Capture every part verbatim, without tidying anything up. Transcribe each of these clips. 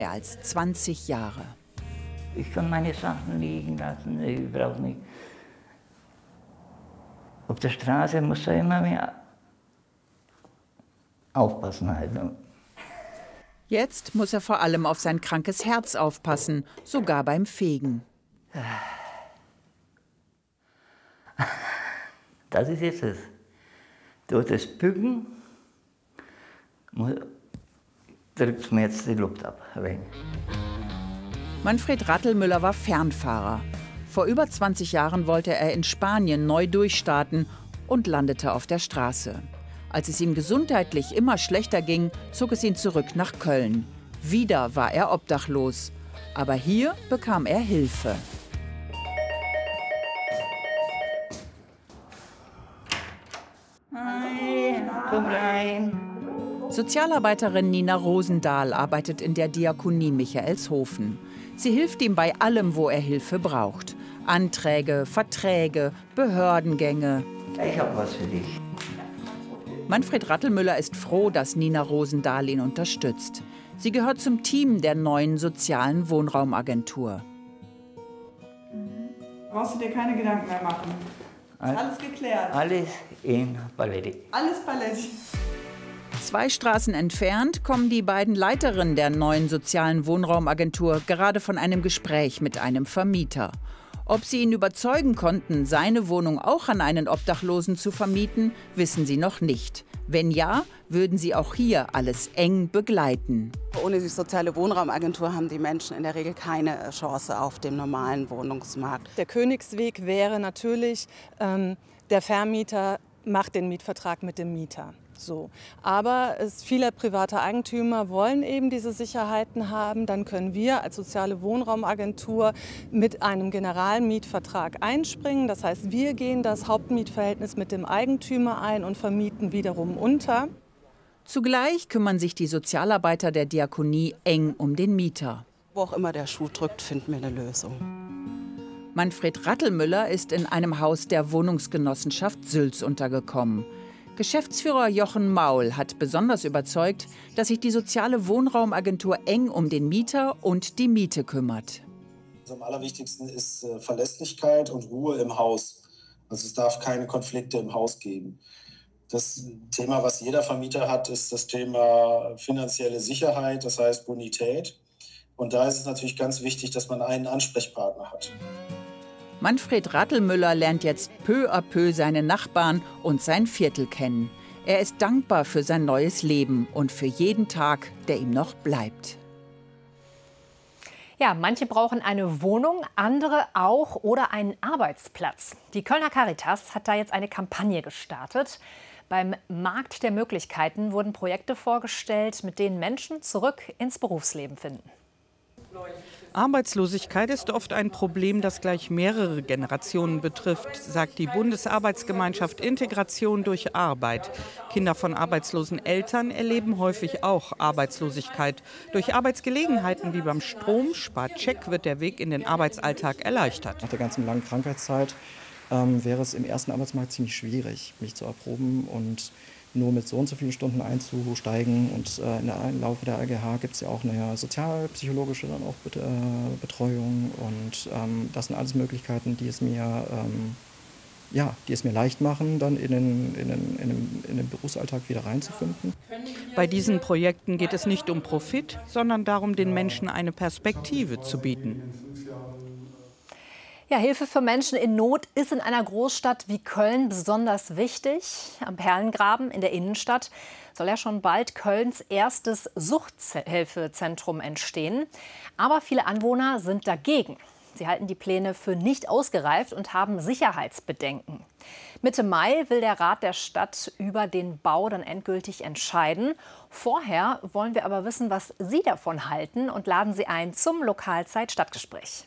Mehr als zwanzig Jahre. Ich kann meine Sachen liegen lassen, ich brauche nicht. Auf der Straße muss er immer mehr aufpassen halt. Jetzt muss er vor allem auf sein krankes Herz aufpassen, sogar beim Fegen. Das ist jetzt es. Durch das Bücken drückt es mir jetzt die Luft ab. Manfred Rattelmüller war Fernfahrer. Vor über zwanzig Jahren wollte er in Spanien neu durchstarten und landete auf der Straße. Als es ihm gesundheitlich immer schlechter ging, zog es ihn zurück nach Köln. Wieder war er obdachlos. Aber hier bekam er Hilfe. Hi, komm rein. Sozialarbeiterin Nina Rosendahl arbeitet in der Diakonie Michaelshofen. Sie hilft ihm bei allem, wo er Hilfe braucht. Anträge, Verträge, Behördengänge. Ich habe was für dich. Manfred Rattelmüller ist froh, dass Nina Rosendahl ihn unterstützt. Sie gehört zum Team der neuen sozialen Wohnraumagentur. Brauchst du dir keine Gedanken mehr machen. Ist alles geklärt. Alles in Paletti. Alles Paletti. Zwei Straßen entfernt kommen die beiden Leiterinnen der neuen sozialen Wohnraumagentur gerade von einem Gespräch mit einem Vermieter. Ob sie ihn überzeugen konnten, seine Wohnung auch an einen Obdachlosen zu vermieten, wissen sie noch nicht. Wenn ja, würden sie auch hier alles eng begleiten. Ohne die soziale Wohnraumagentur haben die Menschen in der Regel keine Chance auf dem normalen Wohnungsmarkt. Der Königsweg wäre natürlich, ähm, der Vermieter macht den Mietvertrag mit dem Mieter. So. Aber es, viele private Eigentümer wollen eben diese Sicherheiten haben. Dann können wir als soziale Wohnraumagentur mit einem Generalmietvertrag einspringen. Das heißt, wir gehen das Hauptmietverhältnis mit dem Eigentümer ein und vermieten wiederum unter. Zugleich kümmern sich die Sozialarbeiter der Diakonie eng um den Mieter. Wo auch immer der Schuh drückt, finden wir eine Lösung. Manfred Rattelmüller ist in einem Haus der Wohnungsgenossenschaft Sülz untergekommen. Geschäftsführer Jochen Maul hat besonders überzeugt, dass sich die soziale Wohnraumagentur eng um den Mieter und die Miete kümmert. Also am allerwichtigsten ist äh, Verlässlichkeit und Ruhe im Haus. Also es darf keine Konflikte im Haus geben. Das Thema, was jeder Vermieter hat, ist das Thema finanzielle Sicherheit, das heißt Bonität. Und da ist es natürlich ganz wichtig, dass man einen Ansprechpartner hat. Manfred Rattelmüller lernt jetzt peu à peu seine Nachbarn und sein Viertel kennen. Er ist dankbar für sein neues Leben und für jeden Tag, der ihm noch bleibt. Ja, manche brauchen eine Wohnung, andere auch oder einen Arbeitsplatz. Die Kölner Caritas hat da jetzt eine Kampagne gestartet. Beim Markt der Möglichkeiten wurden Projekte vorgestellt, mit denen Menschen zurück ins Berufsleben finden. Arbeitslosigkeit ist oft ein Problem, das gleich mehrere Generationen betrifft, sagt die Bundesarbeitsgemeinschaft Integration durch Arbeit. Kinder von arbeitslosen Eltern erleben häufig auch Arbeitslosigkeit. Durch Arbeitsgelegenheiten wie beim Strom, Sparcheck wird der Weg in den Arbeitsalltag erleichtert. Nach der ganzen langen Krankheitszeit ähm, wäre es im ersten Arbeitsmarkt ziemlich schwierig, mich zu erproben und nur mit so und so vielen Stunden einzusteigen. Und äh, in der, im Laufe der A G H gibt es ja auch eine sozialpsychologische dann auch Bet äh, Betreuung. Und ähm, das sind alles Möglichkeiten, die es mir, ähm, ja, die es mir leicht machen, dann in den, in, den, in, den, in den Berufsalltag wieder reinzufinden. Bei diesen Projekten geht es nicht um Profit, sondern darum, den Menschen eine Perspektive zu bieten. Ja, Hilfe für Menschen in Not ist in einer Großstadt wie Köln besonders wichtig. Am Perlengraben in der Innenstadt soll ja schon bald Kölns erstes Suchthilfezentrum entstehen. Aber viele Anwohner sind dagegen. Sie halten die Pläne für nicht ausgereift und haben Sicherheitsbedenken. Mitte Mai will der Rat der Stadt über den Bau dann endgültig entscheiden. Vorher wollen wir aber wissen, was Sie davon halten und laden Sie ein zum Lokalzeit-Stadtgespräch.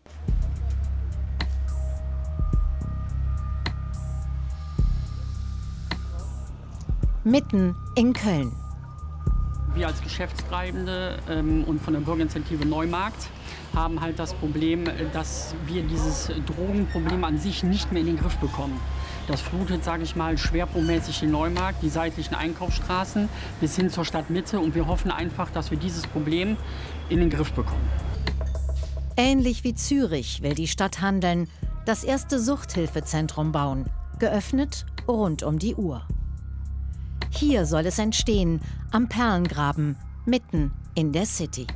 Mitten in Köln. Wir als Geschäftstreibende ähm, und von der Bürgerinitiative Neumarkt haben halt das Problem, dass wir dieses Drogenproblem an sich nicht mehr in den Griff bekommen. Das flutet, sage ich mal, schwerpunktmäßig den Neumarkt, die seitlichen Einkaufsstraßen bis hin zur Stadtmitte. Und wir hoffen einfach, dass wir dieses Problem in den Griff bekommen. Ähnlich wie Zürich will die Stadt handeln, das erste Suchthilfezentrum bauen, geöffnet rund um die Uhr. Hier soll es entstehen, am Perlengraben, mitten in der City.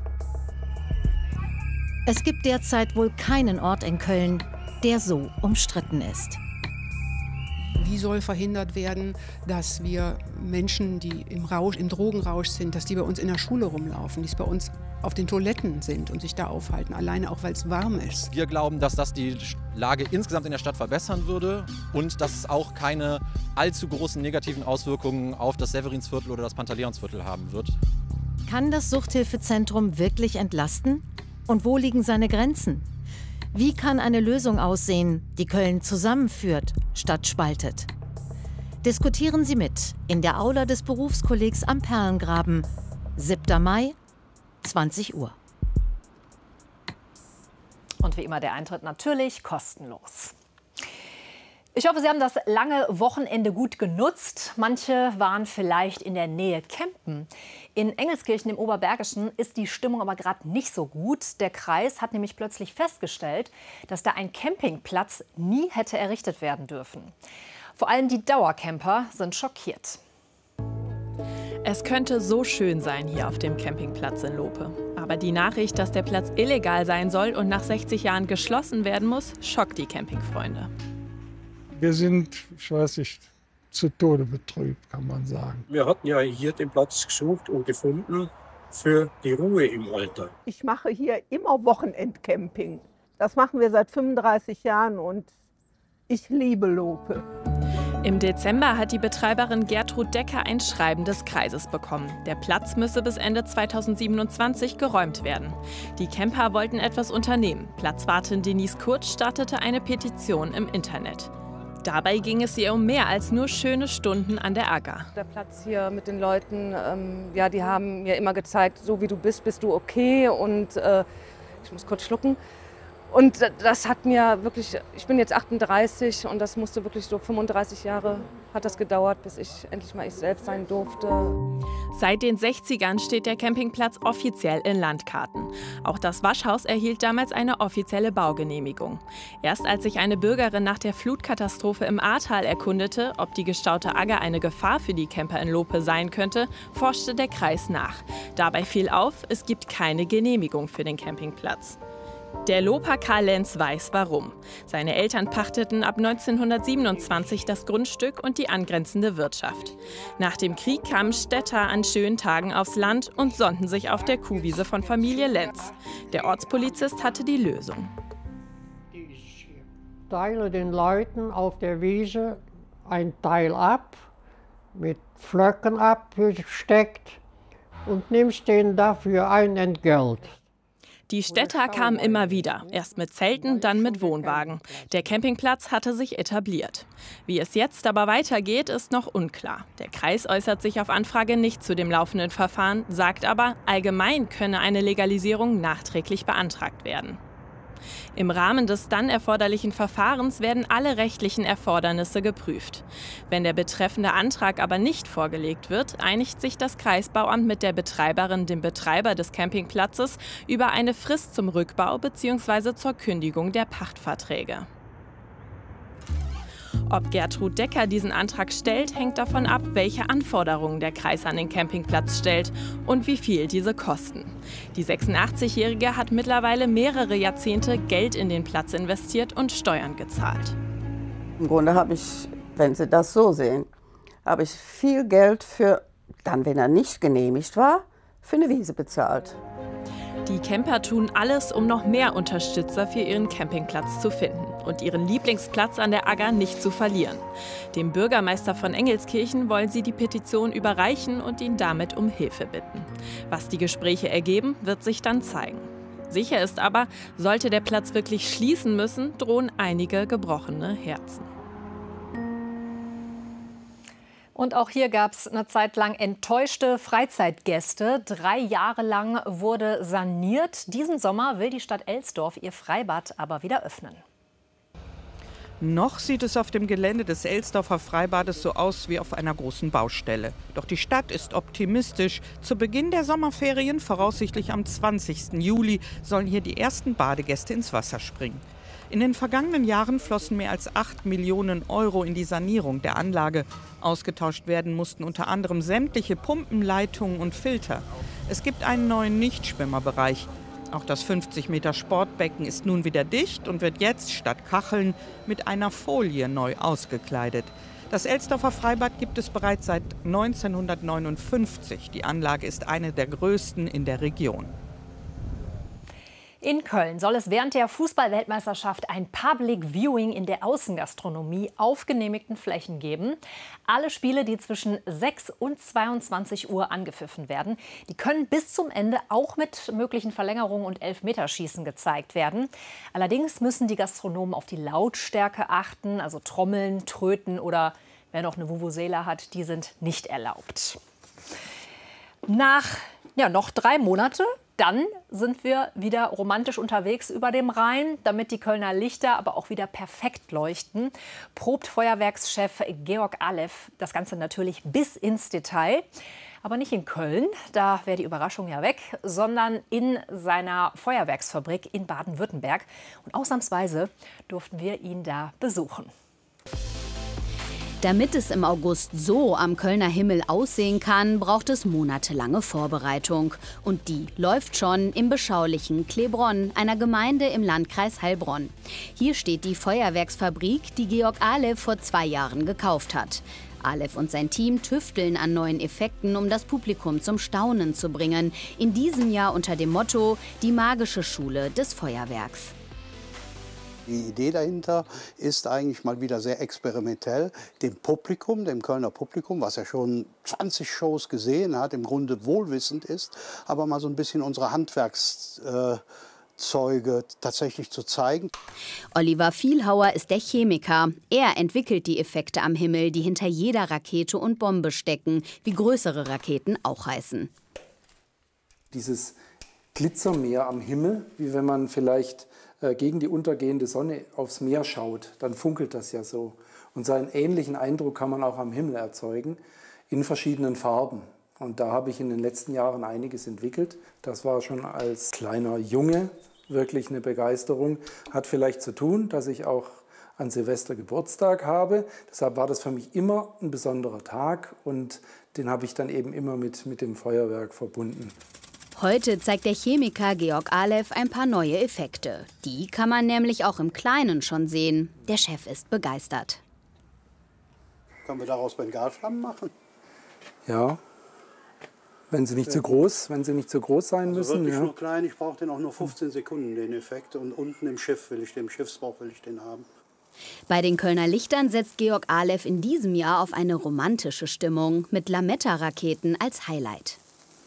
Es gibt derzeit wohl keinen Ort in Köln, der so umstritten ist. Wie soll verhindert werden, dass wir Menschen, die im Rausch, im Drogenrausch sind, dass die bei uns in der Schule rumlaufen, die bei uns auf den Toiletten sind und sich da aufhalten, alleine auch, weil es warm ist. Wir glauben, dass das die Lage insgesamt in der Stadt verbessern würde und dass es auch keine allzu großen negativen Auswirkungen auf das Severinsviertel oder das Pantaleonsviertel haben wird. Kann das Suchthilfezentrum wirklich entlasten? Und wo liegen seine Grenzen? Wie kann eine Lösung aussehen, die Köln zusammenführt, statt spaltet? Diskutieren Sie mit in der Aula des Berufskollegs am Perlengraben. siebter Mai, zwanzig Uhr. Und wie immer der Eintritt natürlich kostenlos. Ich hoffe, Sie haben das lange Wochenende gut genutzt. Manche waren vielleicht in der Nähe campen. In Engelskirchen im Oberbergischen ist die Stimmung aber gerade nicht so gut. Der Kreis hat nämlich plötzlich festgestellt, dass da ein Campingplatz nie hätte errichtet werden dürfen. Vor allem die Dauercamper sind schockiert. Es könnte so schön sein hier auf dem Campingplatz in Lope. Aber die Nachricht, dass der Platz illegal sein soll und nach sechzig Jahren geschlossen werden muss, schockt die Campingfreunde. Wir sind, ich weiß nicht, zu Tode betrübt, kann man sagen. Wir hatten ja hier den Platz gesucht und gefunden für die Ruhe im Alter. Ich mache hier immer Wochenendcamping. Das machen wir seit fünfunddreißig Jahren und ich liebe Lope. Im Dezember hat die Betreiberin Gertrud Decker ein Schreiben des Kreises bekommen. Der Platz müsse bis Ende zweitausendsiebenundzwanzig geräumt werden. Die Camper wollten etwas unternehmen. Platzwartin Denise Kurz startete eine Petition im Internet. Dabei ging es ihr um mehr als nur schöne Stunden an der Agger. Der Platz hier mit den Leuten, ähm, ja, die haben mir immer gezeigt, so wie du bist, bist du okay. Und äh, ich muss kurz schlucken. Und das hat mir wirklich, ich bin jetzt achtunddreißig und das musste wirklich so fünfunddreißig Jahre hat das gedauert, bis ich endlich mal ich selbst sein durfte. Seit den sechzigern steht der Campingplatz offiziell in Landkarten. Auch das Waschhaus erhielt damals eine offizielle Baugenehmigung. Erst als sich eine Bürgerin nach der Flutkatastrophe im Ahrtal erkundete, ob die gestaute Agger eine Gefahr für die Camper in Lope sein könnte, forschte der Kreis nach. Dabei fiel auf, es gibt keine Genehmigung für den Campingplatz. Der Loper Karl Lenz weiß warum. Seine Eltern pachteten ab neunzehnhundertsiebenundzwanzig das Grundstück und die angrenzende Wirtschaft. Nach dem Krieg kamen Städter an schönen Tagen aufs Land und sonnten sich auf der Kuhwiese von Familie Lenz. Der Ortspolizist hatte die Lösung. Ich teile den Leuten auf der Wiese ein Teil ab, mit Pflöcken abgesteckt und nimmst denen dafür ein Entgelt. Die Städter kamen immer wieder, erst mit Zelten, dann mit Wohnwagen. Der Campingplatz hatte sich etabliert. Wie es jetzt aber weitergeht, ist noch unklar. Der Kreis äußert sich auf Anfrage nicht zu dem laufenden Verfahren, sagt aber, allgemein könne eine Legalisierung nachträglich beantragt werden. Im Rahmen des dann erforderlichen Verfahrens werden alle rechtlichen Erfordernisse geprüft. Wenn der betreffende Antrag aber nicht vorgelegt wird, einigt sich das Kreisbauamt mit der Betreiberin, dem Betreiber des Campingplatzes, über eine Frist zum Rückbau bzw. zur Kündigung der Pachtverträge. Ob Gertrud Decker diesen Antrag stellt, hängt davon ab, welche Anforderungen der Kreis an den Campingplatz stellt und wie viel diese kosten. Die sechsundachtzigjährige hat mittlerweile mehrere Jahrzehnte Geld in den Platz investiert und Steuern gezahlt. Im Grunde habe ich, wenn Sie das so sehen, habe ich viel Geld für, dann wenn er nicht genehmigt war, für eine Wiese bezahlt. Die Camper tun alles, um noch mehr Unterstützer für ihren Campingplatz zu finden und ihren Lieblingsplatz an der Agger nicht zu verlieren. Dem Bürgermeister von Engelskirchen wollen sie die Petition überreichen und ihn damit um Hilfe bitten. Was die Gespräche ergeben, wird sich dann zeigen. Sicher ist aber, sollte der Platz wirklich schließen müssen, drohen einige gebrochene Herzen. Und auch hier gab es eine Zeit lang enttäuschte Freizeitgäste. Drei Jahre lang wurde saniert. Diesen Sommer will die Stadt Elsdorf ihr Freibad aber wieder öffnen. Noch sieht es auf dem Gelände des Elsdorfer Freibades so aus wie auf einer großen Baustelle. Doch die Stadt ist optimistisch. Zu Beginn der Sommerferien, voraussichtlich am zwanzigsten Juli, sollen hier die ersten Badegäste ins Wasser springen. In den vergangenen Jahren flossen mehr als acht Millionen Euro in die Sanierung der Anlage. Ausgetauscht werden mussten unter anderem sämtliche Pumpen, Leitungen und Filter. Es gibt einen neuen Nichtschwimmerbereich. Auch das fünfzig Meter Sportbecken ist nun wieder dicht und wird jetzt statt Kacheln mit einer Folie neu ausgekleidet. Das Elsdorfer Freibad gibt es bereits seit neunzehnhundertneunundfünfzig. Die Anlage ist eine der größten in der Region. In Köln soll es während der Fußball-Weltmeisterschaft ein Public Viewing in der Außengastronomie auf genehmigten Flächen geben. Alle Spiele, die zwischen sechs und zweiundzwanzig Uhr angepfiffen werden, die können bis zum Ende auch mit möglichen Verlängerungen und Elfmeterschießen gezeigt werden. Allerdings müssen die Gastronomen auf die Lautstärke achten, also Trommeln, Tröten oder wer noch eine Vuvuzela hat, die sind nicht erlaubt. Nach ja, noch drei Monate. Dann sind wir wieder romantisch unterwegs über dem Rhein, damit die Kölner Lichter aber auch wieder perfekt leuchten. Probt Feuerwerkschef Georg Alev das Ganze natürlich bis ins Detail. Aber nicht in Köln, da wäre die Überraschung ja weg, sondern in seiner Feuerwerksfabrik in Baden-Württemberg. Und ausnahmsweise durften wir ihn da besuchen. Damit es im August so am Kölner Himmel aussehen kann, braucht es monatelange Vorbereitung. Und die läuft schon im beschaulichen Klebronn, einer Gemeinde im Landkreis Heilbronn. Hier steht die Feuerwerksfabrik, die Georg Alev vor zwei Jahren gekauft hat. Alev und sein Team tüfteln an neuen Effekten, um das Publikum zum Staunen zu bringen. In diesem Jahr unter dem Motto „Die magische Schule des Feuerwerks“. Die Idee dahinter ist eigentlich mal wieder sehr experimentell, dem Publikum, dem Kölner Publikum, was ja schon zwanzig Shows gesehen hat, im Grunde wohlwissend ist, aber mal so ein bisschen unsere Handwerkszeuge tatsächlich zu zeigen. Oliver Vielhauer ist der Chemiker. Er entwickelt die Effekte am Himmel, die hinter jeder Rakete und Bombe stecken, wie größere Raketen auch heißen. Dieses Glitzermeer am Himmel, wie wenn man vielleicht gegen die untergehende Sonne aufs Meer schaut, dann funkelt das ja so. Und so einen ähnlichen Eindruck kann man auch am Himmel erzeugen, in verschiedenen Farben. Und da habe ich in den letzten Jahren einiges entwickelt. Das war schon als kleiner Junge wirklich eine Begeisterung. Hat vielleicht zu tun, dass ich auch an Silvester Geburtstag habe. Deshalb war das für mich immer ein besonderer Tag und den habe ich dann eben immer mit, mit dem Feuerwerk verbunden. Heute zeigt der Chemiker Georg Alev ein paar neue Effekte. Die kann man nämlich auch im Kleinen schon sehen. Der Chef ist begeistert. Können wir daraus Bengalflammen machen? Ja, wenn sie nicht zu groß, wenn sie nicht zu groß sein also müssen. Wirklich Ja. nur klein. Ich brauche den auch nur fünfzehn Sekunden, den Effekt. Und unten im Schiff will ich den, im Schiffsbauch will ich den haben. Bei den Kölner Lichtern setzt Georg Alev in diesem Jahr auf eine romantische Stimmung mit Lametta-Raketen als Highlight.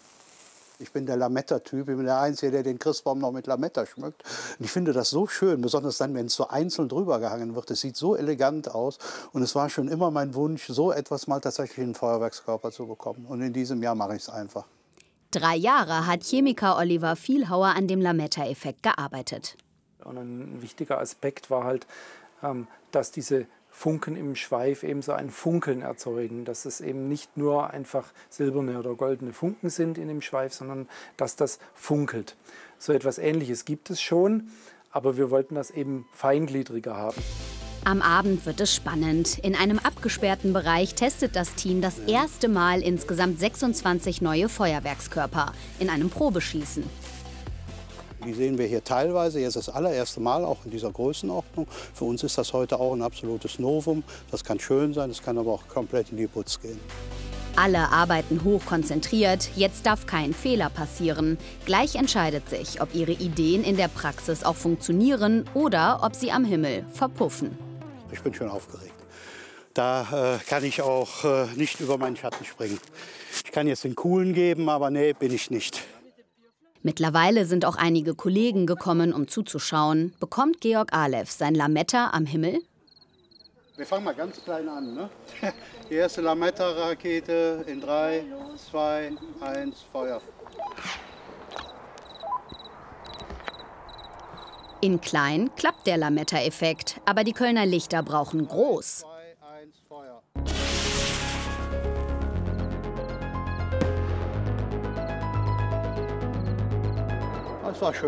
Ich bin der Lametta-Typ, ich bin der Einzige, der den Christbaum noch mit Lametta schmückt. Und ich finde das so schön, besonders dann, wenn es so einzeln drüber gehangen wird. Es sieht so elegant aus. Und es war schon immer mein Wunsch, so etwas mal tatsächlich in den Feuerwerkskörper zu bekommen. Und in diesem Jahr mache ich es einfach. Drei Jahre hat Chemiker Oliver Vielhauer an dem Lametta-Effekt gearbeitet. Und ein wichtiger Aspekt war halt, dass diese Funken im Schweif eben so ein Funkeln erzeugen, dass es eben nicht nur einfach silberne oder goldene Funken sind in dem Schweif, sondern dass das funkelt. So etwas Ähnliches gibt es schon, aber wir wollten das eben feingliedriger haben. Am Abend wird es spannend. In einem abgesperrten Bereich testet das Team das erste Mal insgesamt sechsundzwanzig neue Feuerwerkskörper in einem Probeschießen. Die sehen wir hier teilweise, jetzt das allererste Mal, auch in dieser Größenordnung. Für uns ist das heute auch ein absolutes Novum. Das kann schön sein, das kann aber auch komplett in die Putz gehen. Alle arbeiten hoch konzentriert, jetzt darf kein Fehler passieren. Gleich entscheidet sich, ob ihre Ideen in der Praxis auch funktionieren oder ob sie am Himmel verpuffen. Ich bin schon aufgeregt. Da äh, kann ich auch äh, nicht über meinen Schatten springen. Ich kann jetzt den Coolen geben, aber nee, bin ich nicht. Mittlerweile sind auch einige Kollegen gekommen, um zuzuschauen. Bekommt Georg Alev sein Lametta am Himmel? Wir fangen mal ganz klein an. Ne? Die erste Lametta-Rakete in drei, zwei, eins, Feuer. In klein klappt der Lametta-Effekt, aber die Kölner Lichter brauchen groß. Das war schön.